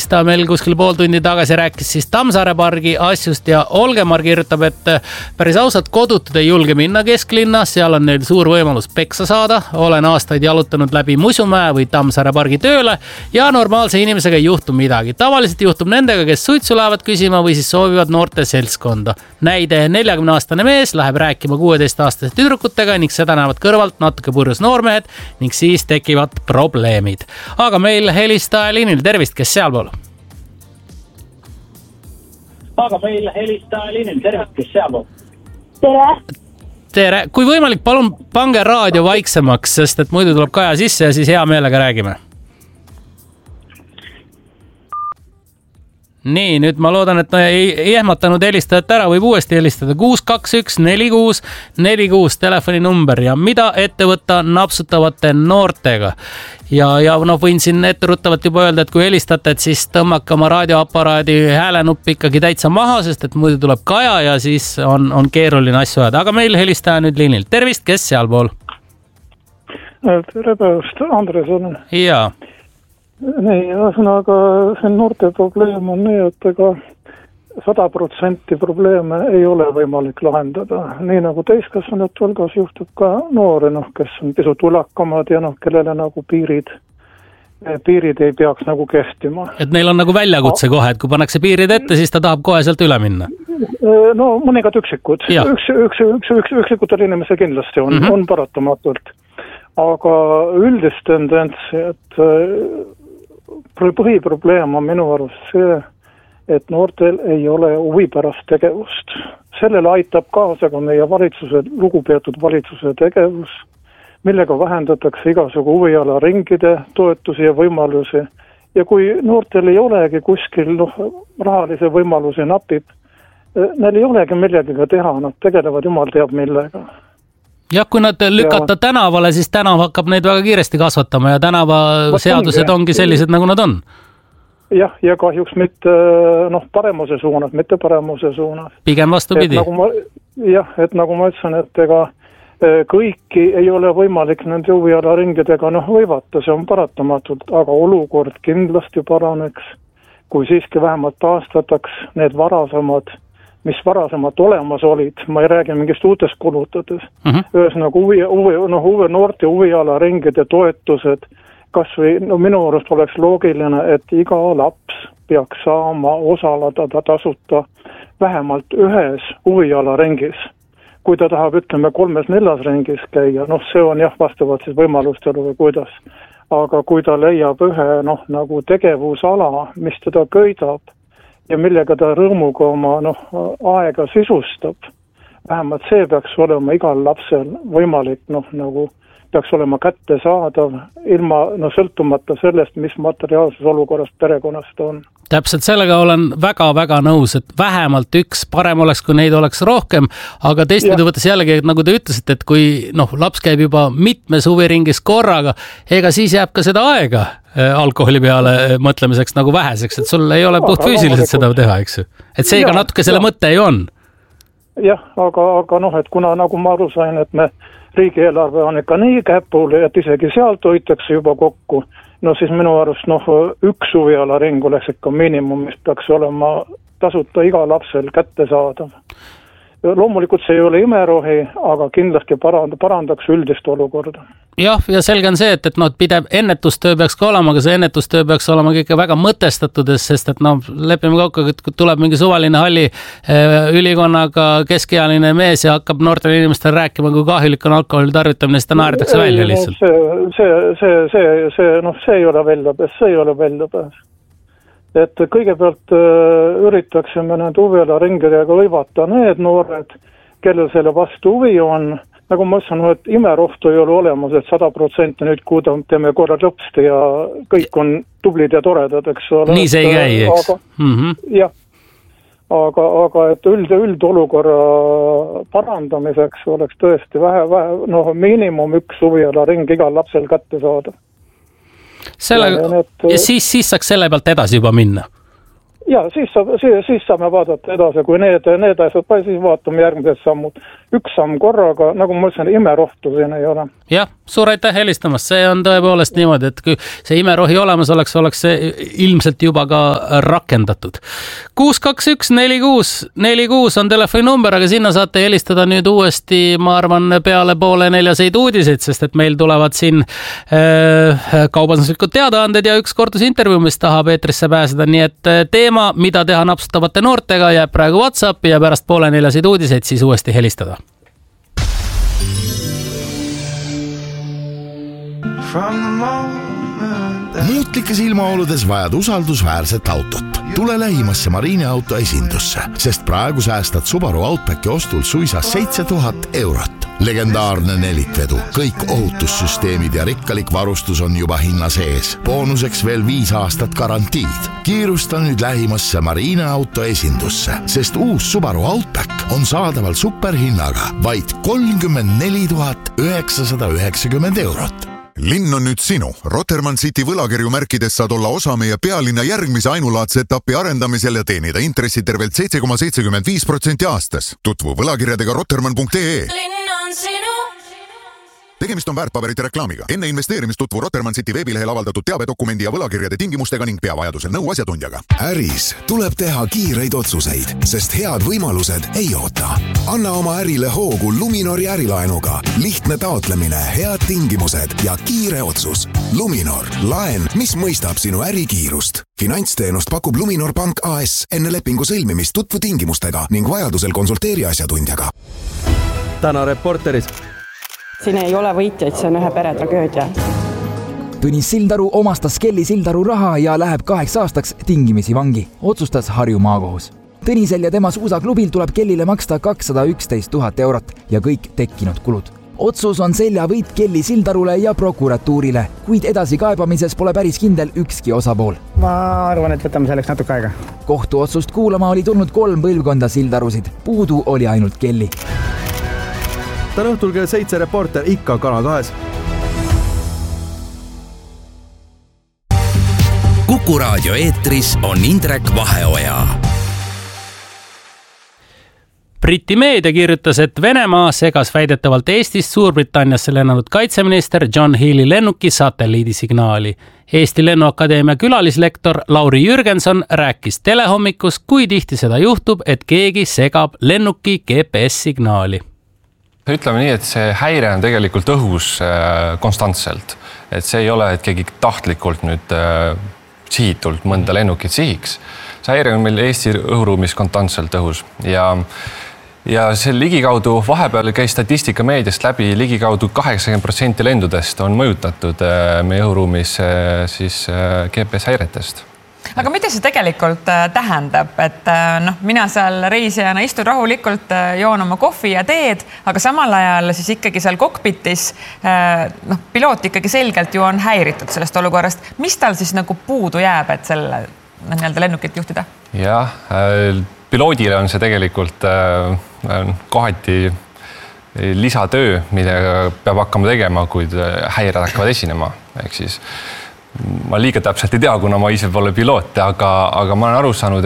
helistaja meil kuskil pool tundi tagasi rääkis siis Tammsaare pargi asjust ja Olgemar kirjutab, et päris ausalt kodutud ei julge minna kesklinna, seal on neil suur võimalus peksa saada. Olen aastaid jalutanud läbi Musumäe või Tammsaare pargi tööle ja normaalse inimesega ei juhtu midagi. Tavaliselt juhtub nendega, kes suitsu lähevad küsima või siis soovivad noorte seltskonda. Näide 40-aastane mees läheb rääkima 16-aastase tüdrukutega ning seda näevad kõrvalt natuke purjus noormehed ning siis tekivad probleemid. Aga meil helistaja liinil, tervist, kes sealpool? Tere! Kui võimalik, palun pange raadio vaiksemaks, sest et muidu tuleb Kaja sisse ja siis hea meelega räägime. Nii, nüüd ma loodan, et ei ehmatanud helistajat ära, võib uuesti helistada 621-4646 telefoninumber ja mida ette võtta napsutavate noortega. Ja võin siin etteruttavalt juba öelda, et kui helistate, et siis tõmmake oma raadioaparaadi häälenuppi ikkagi täitsa maha, sest et muidu tuleb Kaja ja siis on keeruline asju ajada. Aga meil helistaja nüüd liinil. Tervist, kes sealpool? Tere päevast, Andres on. Jaa. Nii, ühesõnaga see noorte probleem on nii, et ega 100% probleeme ei ole võimalik lahendada. Nii nagu täiskasvanud hulgas juhtub ka noori, kes on pisut ulakamad ja kellele nagu piirid ei peaks nagu kehtima. Et neil on nagu väljakutse kohe, et kui pannakse piirid ette, siis ta tahab kohe sealt üle minna? No mõningad üksikud. Üksikutel inimese kindlasti on paratamatult. Aga üldist tendentsi, et põhiprobleem on minu arust see, et noortel ei ole huvipärast tegevust. Sellele aitab kaasa ka meie lugupeetud valitsuse tegevus, millega vähendatakse igasugu huvialaringide toetusi ja võimalusi. Ja kui noortel ei olegi kuskil rahalise võimalusi napib, neil ei olegi millegagi teha, nad tegelevad jumal teab millega. Jah, kui nad lükata tänavale, siis tänav hakkab neid väga kiiresti kasvatama ja tänavaseadused ongi sellised, nagu nad on. Jah, ja kahjuks mitte paremuse suunas, mitte paremuse suunas. Pigem vastupidi. Et nagu ma ütlesin, et ega kõiki ei ole võimalik nende huvialaringidega võivata, see on paratamatult, aga olukord kindlasti paraneks, kui siiski vähemalt taastataks need mis varasemalt olemas olid, ma ei räägi mingist uutest kulutades, ühesõnaga noorte huvialaringide toetused, kas või minu arust oleks loogiline, et iga laps peaks saama osaleda tasuta vähemalt ühes huvialaringis. Kui ta tahab, 3-4 ringis käia, see on vastavalt siis võimalustele või kuidas. Aga kui ta leiab ühe nagu tegevusala, mis teda köidab, ja millega ta rõõmuga oma aega sisustab. Vähemalt see peaks olema igal lapsel võimalik, peaks olema kättesaadav ilma sõltumata sellest, mis materiaalses olukorras perekonnast on. Täpselt sellega olen väga-väga nõus, et vähemalt üks, parem oleks, kui neid oleks rohkem, aga teistpidi võttes jällegi, nagu te ütlesite, et kui laps käib juba mitmes huviringis korraga, ega siis jääb ka seda aega alkoholi peale mõtlemiseks nagu väheseks, et sul ei ole puhtfüüsiliselt seda teha, eks ju. Et seega natuke selle mõte ju on. Jah, aga et kuna nagu ma aru sain, et me riigieelarve on ikka nii käpul, et isegi sealt hoitakse juba kokku, siis minu arust üks huvialaring oleks ikka miinimum, mis peaks olema tasuta iga lapsel kättesaadav. Loomulikult see ei ole imerohi, aga kindlasti parandaks üldist olukorda. Jah, ja selge on see, et pidev ennetustöö peaks ka olema, aga see ennetustöö peaks olema ikka väga mõtestatud, sest et lepime kokku, et kui tuleb mingi suvaline halli ülikonnaga keskealine mees ja hakkab noortele inimestele rääkima, kui kahjulik on alkoholi tarvitamine, siis ta naeritakse välja lihtsalt. See ei ole väljapääs. Et kõigepealt üritaksime need huvialaringidega võivata need noored, kellel selle vastu huvi on. Nagu ma ütlesin, et imerohtu ei ole olemas, et 100% nüüd teeme korra lõpsti ja kõik on tublid ja toredad, eks ole. Nii see ei käi, eks? Jah, aga et üldolukorra parandamiseks oleks tõesti miinimum üks huvialaring igal lapsel kätte saada. Ja siis saaks selle pealt edasi juba minna? Ja, siis saame vaadata edasi, kui need asjad, siis vaatame järgmised sammud. Üks samm korraga, nagu ma ütlesin, imerohtu siin ei ole. Jah, suur aitäh helistamast. See on tõepoolest niimoodi, et kui see imerohi olemas oleks see ilmselt juba ka rakendatud. 621-4646 on telefoninumber, aga sinna saate helistada nüüd uuesti, ma arvan, peale 3:30 uudiseid, sest et meil tulevad siin kaubanduslikud teadaanded ja üks kordusintervjuu, mis tahab eetrisse pääseda, nii et teema, mida teha napsustavate noortega, jääb praegu WhatsAppi ja pärast 3:30 uudiseid siis uuesti helistada. Muutlikes ilmaoludes vajad usaldusväärset autot. Tule lähimasse Marineauto esindusse, sest praegu säästad Subaru Outbacki ostul suisa 7000 €. Legendaarne nelikvedu, kõik ohutussüsteemid ja rikkalik varustus on juba hinna sees. Boonuseks veel 5 aastat garantiid. Kiirusta nüüd lähimasse Marineauto esindusse, sest uus Subaru Outback on saadaval superhinnaga vaid 34 990 €. Linn on nüüd sinu. Rotermann City võlakirju märkides saad olla osa meie pealinna järgmise ainulaadse etapi arendamisel ja teenida intressi tervelt 7,75% aastas. Tutvu võlakirjadega rotermann.ee. Linn on sinu. Tegemist on väärtpaberite reklaamiga. Enne investeerimist tutvu Rotermann City veebilehel avaldatud teabedokumendi ja võlakirjade tingimustega ning pea vajadusel nõu asjatundjaga. Äris tuleb teha kiireid otsuseid, sest head võimalused ei oota. Anna oma ärile hoogu Luminori ärilaenuga. Lihtne taotlemine, head tingimused ja kiire otsus. Luminor, laen, mis mõistab sinu ärikiirust. Finantsteenust pakub Luminor Pank AS. Enne lepingu sõlmimist tutvu tingimustega ning vajadusel konsulteeri asjatundjaga. Täna Reporteris. Siin ei ole võitjaid, see on ühe pere tragöödia. Tõnis Sildaru omastas Kelly Sildaru raha ja läheb 8 aastaks tingimisi vangi, otsustas Harju maakohus. Tõnisel ja tema suusaklubil tuleb Kellyle maksta 211 000 € ja kõik tekkinud kulud. Otsus on seljavõit Kelly Sildarule ja prokuratuurile, kuid edasi kaebamises pole päris kindel ükski osapool. Ma arvan, et võtame selleks natuke aega. Kohtuotsust kuulama oli tulnud 3 põlvkonda Sildarusid, puudu oli ainult Kelly. Täna õhtul kell 7 Reporter ikka Kanal 2. Kuku raadio eetris on Indrek Vaheoja. Briti meedia kirjutas, et Venemaa segas väidetavalt Eestist Suurbritanniasse lennanud kaitseminister John Healey lennuki satelliidisignaali. Eesti Lennuakadeemia külalislektor Lauri Jürgenson rääkis Telehommikus, kui tihti seda juhtub, et keegi segab lennuki GPS-signaali. Ütleme nii, et see häire on tegelikult õhus konstantselt. Et see ei ole, et keegi tahtlikult nüüd sihitult mõnda lennukit sihiks. See häire on meil Eesti õhuruumis konstantselt õhus. Ja see ligikaudu, vahepeal käis statistika meediast läbi, ligikaudu 80% lendudest on mõjutatud meie õhuruumis siis GPS-häiretest. Aga mida see tegelikult tähendab, et mina seal reisijana istun rahulikult, joon oma kohvi ja teed, aga samal ajal siis ikkagi seal kokpitis piloot ikkagi selgelt ju on häiritud sellest olukorrast. Mis tal siis nagu puudu jääb, et selle lennukit juhtida? Jah, piloodile on see tegelikult kohati lisatöö, mida peab hakkama tegema, kui häired hakkavad esinema. Ehk siis ma liiga täpselt ei tea, kuna ma ise pole piloot, aga ma olen aru saanud,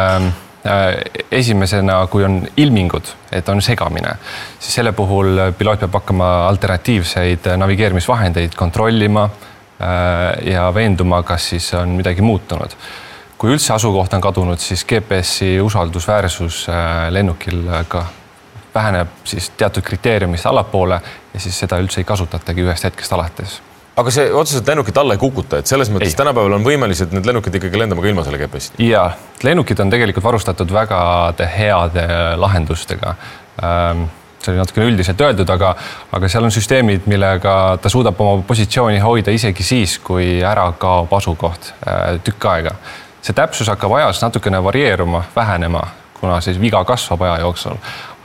et esimesena, kui on ilmingud, et on segamine, siis selle puhul piloot peab hakkama alternatiivseid navigeerimisvahendeid kontrollima ja veenduma, kas siis on midagi muutunud. Kui üldse asukoht on kadunud, siis GPS-i usaldusväärsus lennukil ka väheneb siis teatud kriteeriumist allapoole ja siis seda üldse ei kasutatagi ühest hetkest alates. Aga see otseselt lennukit alla ei kukuta, et selles mõttes tänapäeval on võimelised need lennukid ikkagi lendama ka ilma selle GPS-i? Jaa, lennukid on tegelikult varustatud väga heade lahendustega. See oli natukene üldiselt öeldud, aga seal on süsteemid, millega ta suudab oma positsiooni hoida isegi siis, kui ära kaob asukoht tükk aega. See täpsus hakkab ajas natukene varieeruma, vähenema, kuna siis viga kasvab aja jooksul.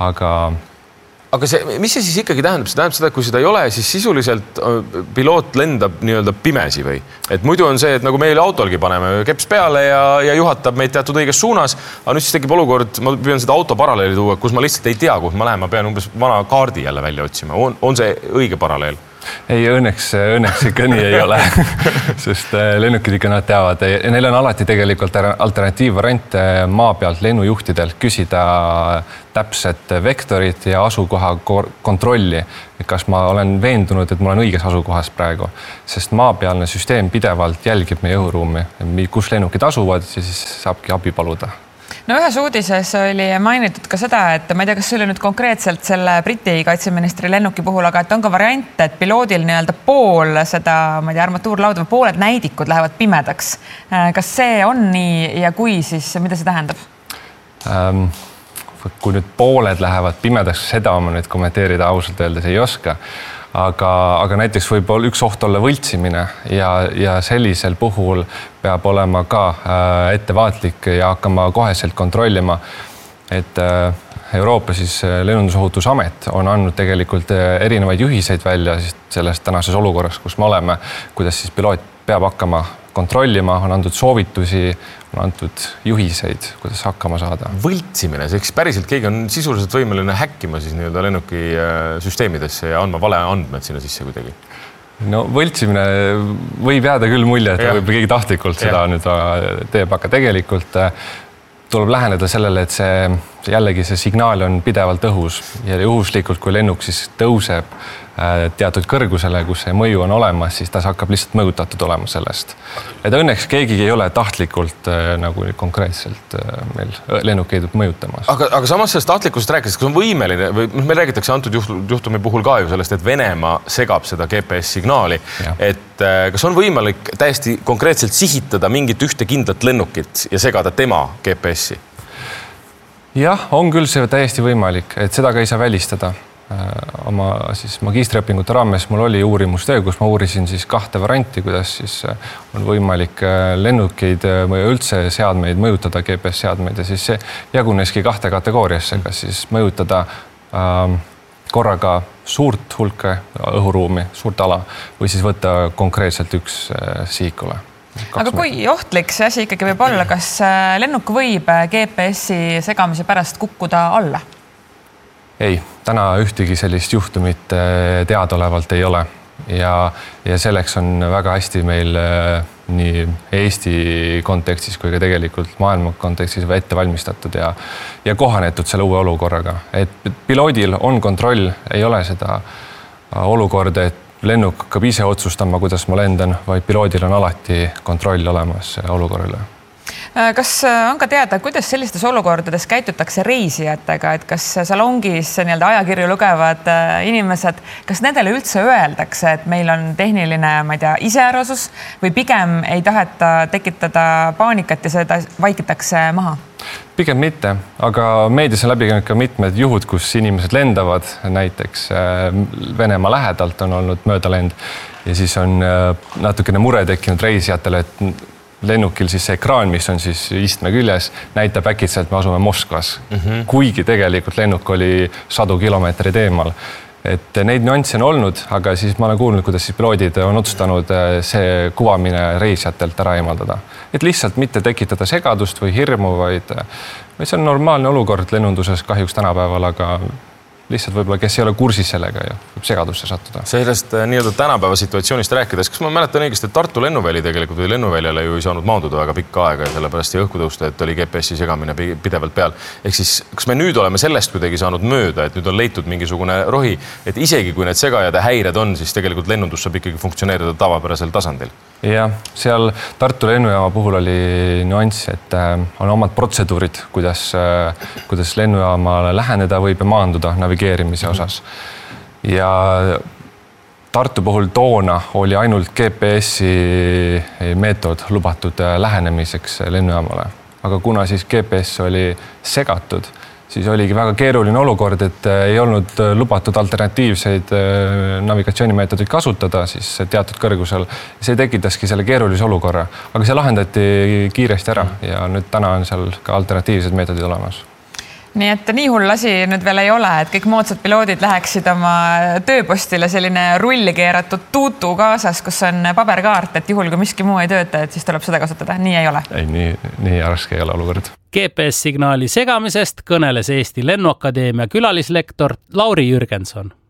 Aga mis see siis ikkagi tähendab? See tähendab seda, et kui seda ei ole, siis sisuliselt piloot lendab nii-öelda pimesi või? Et muidu on see, et nagu meil autolgi paneme keps peale ja juhatab meid teatud õiges suunas, aga nüüd siis tekib olukord, ma püüan seda auto paralleeli tuua, kus ma lihtsalt ei tea, kuhu ma lähen, ma pean umbes vana kaardi jälle välja otsima. On see õige paralleel? Ei, õnneks ikka nii ei ole, sest lennukid ikka nad teavad. Neil on alati tegelikult alternatiivvariante maa pealt lennujuhtidelt küsida täpset vektorit ja asukoha kontrolli. Kas ma olen veendunud, et ma olen õiges asukohas praegu, sest maapealne süsteem pidevalt jälgib meie õhuruumi, kus lennukid asuvad ja siis saabki abi paluda. No ühes uudises oli mainitud ka seda, et ma ei tea, kas see oli nüüd konkreetselt selle Briti kaitseministri lennuki puhul, aga et on ka variant, et piloodil nii-öelda pool seda, ma ei tea, armatuurlauda või pooled näidikud lähevad pimedaks. Kas see on nii ja kui, siis mida see tähendab? Kui nüüd pooled lähevad pimedaks, seda ma nüüd kommenteerida ausalt öeldes ei oska. Aga näiteks võib üks oht olla võltsimine ja sellisel puhul peab olema ka ettevaatlik ja hakkama koheselt kontrollima, et Euroopa siis lennundusohutusamet on andnud tegelikult erinevaid juhiseid välja selles tänases olukorras, kus me oleme, kuidas siis piloot peab hakkama kontrollima, on antud soovitusi, on antud juhiseid, kuidas hakkama saada. Võltsimine, seks päriselt keegi on sisuliselt võimeline häkkima siis nii-öelda lennuki süsteemidesse ja andma vale andmed sinna sisse kuidagi? No võltsimine võib jääda küll mulje, et võib keegi tahtlikult seda nüüd teeb, aga tegelikult tuleb läheneda sellele, et jällegi see signaal on pidevalt õhus ja juhuslikult, kui lennuk siis tõuseb teatud kõrgusele, kus see mõju on olemas, siis ta hakkab lihtsalt mõjutatud olema sellest. Et õnneks keegi ei ole tahtlikult nagu konkreetselt meil lennukeid mõjutamas. Aga samas sellest tahtlikkusest rääkides, kas on võimeline, või meil räägitakse antud juhtumi puhul ka ju sellest, et Venemaa segab seda GPS-signaali, et kas on võimalik täiesti konkreetselt sihitada mingit ühte kindlat lennukit ja segada tema GPS-i? Jah, on küll see täiesti võimalik, et seda ka ei saa välistada. Oma siis magistriõpingute raames mul oli uurimustöö, kus ma uurisin siis 2 varianti, kuidas siis on võimalik lennukeid või üldse seadmeid mõjutada, GPS-seadmeid ja siis see jaguneski 2 kategooriasse, kas siis mõjutada korraga suurt hulka õhuruumi, suurt ala või siis võtta konkreetselt üks sihikule. Aga kui ohtlik see asi ikkagi võib olla, kas lennuk võib GPS-i segamise pärast kukkuda alla? Ei, täna ühtegi sellist juhtumit teadaolevalt ei ole ja selleks on väga hästi meil nii Eesti kontekstis kui ka tegelikult maailma kontekstis ette valmistatud ja kohanetud selle uue olukorraga. Et piloodil on kontroll, ei ole seda olukorda, et lennuk hakkab ise otsustama, kuidas ma lendan, vaid piloodil on alati kontroll olemas olukorrale. Kas on ka teada, kuidas sellistes olukordades käitutakse reisijatega, et kas salongis nii-öelda ajakirju lugevad inimesed, kas nendele üldse öeldakse, et meil on tehniline, ma ei tea, iseärasus või pigem ei taheta tekitada paanikat ja seda vaikitakse maha? Pigem mitte, aga meedias on läbi ka mitmed juhud, kus inimesed lendavad, näiteks Venemaa lähedalt on olnud möödalend ja siis on natukene mure tekkinud reisijatele, et lennukil siis see ekraan, mis on siis istme küljes, näitab äkitselt, me asume Moskvas. Kuigi tegelikult lennuk oli 100 kilomeetreid eemal. Et neid nüansse on olnud, aga siis ma olen kuulnud, kuidas siis piloodid on otsustanud see kuvamine reisijatelt ära eemaldada. Et lihtsalt mitte tekitada segadust või hirmu, vaid see on normaalne olukord lennunduses kahjuks tänapäeval, aga lihtsalt võib-olla, kes ei ole kursis sellega ja võib segadusse sattuda. Sellest nii-öelda tänapäeva situatsioonist rääkides, kas ma mäletan õigesti, et Tartu lennuväli tegelikult või lennuväljale ju ei saanud maanduda väga pikka aega ja sellepärast ja õhku tõusta, et oli GPS-i segamine pidevalt peal. Ehk siis, kas me nüüd oleme sellest kuidagi saanud mööda, et nüüd on leitud mingisugune rohi, et isegi kui need segajad ja häired on, siis tegelikult lennundus saab ikkagi funktsioneerida tavapärasel tasandil? Ja seal Tartu lennujaama puhul oli nüanss, et on omad protseduurid, kuidas lennujaamale läheneda võib ja maanduda navigeerimise osas. Ja Tartu puhul toona oli ainult GPS-i meetod lubatud lähenemiseks lennujaamale. Aga kuna siis GPS oli segatud, siis oligi väga keeruline olukord, et ei olnud lubatud alternatiivseid navigatsioonimeetodeid kasutada siis teatud kõrgusel. See tekitaski selle keerulise olukorra, aga see lahendati kiiresti ära ja nüüd täna on seal ka alternatiivsed meetodid olemas. Nii et nii hull asi nüüd veel ei ole, et kõik moodsad piloodid läheksid oma tööpostile selline rulli keeratud tuutu kaasas, kus on paberkaart, et juhul kui miski muu ei tööta, et siis tuleb seda kasutada. Nii ei ole. Ei, nii raske ei ole olukord. GPS-signaali segamisest kõneles Eesti Lennuakadeemia külalislektor Lauri Jürgenson.